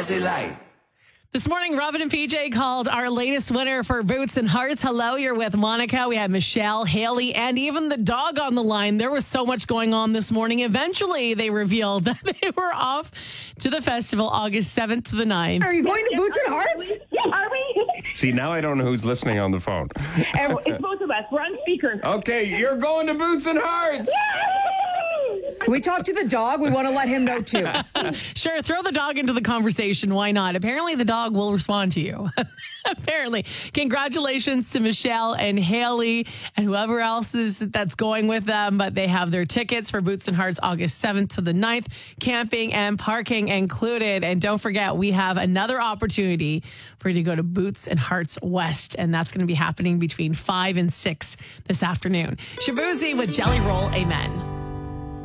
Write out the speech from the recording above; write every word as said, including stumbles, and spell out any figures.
Jazzy Light. This morning, Robin and P J called our latest winner for Boots and Hearts. Hello, you're with Monica. We had Michelle, Haley, and even the dog on the line. There was so much going on this morning. Eventually, they revealed that they were off to the festival August seventh to the ninth. Are you going to Boots and Hearts? Yeah, are we? See, now I don't know who's listening on the phone. And it's both of us. We're on speaker. Okay, you're going to Boots and Hearts. Can we talk to the dog? We want to let him know, too. Sure, throw the dog into the conversation. Why not? Apparently, the dog will respond to you. Apparently. Congratulations to Michelle and Haley and whoever else is that's going with them. But they have their tickets for Boots and Hearts August seventh to the ninth. Camping and parking included. And don't forget, we have another opportunity for you to go to Boots and Hearts West. And that's going to be happening between five and six this afternoon. Shabuzi with Jelly Roll. Amen.